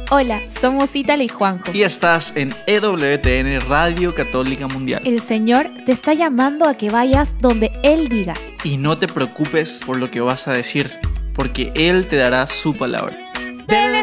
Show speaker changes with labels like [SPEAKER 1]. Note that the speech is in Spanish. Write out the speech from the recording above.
[SPEAKER 1] Hola, somos Ítala y Juanjo.
[SPEAKER 2] Y estás en EWTN Radio Católica Mundial.
[SPEAKER 1] El Señor te está llamando a que vayas donde Él diga.
[SPEAKER 2] Y no te preocupes por lo que vas a decir, porque Él te dará su palabra.
[SPEAKER 3] Del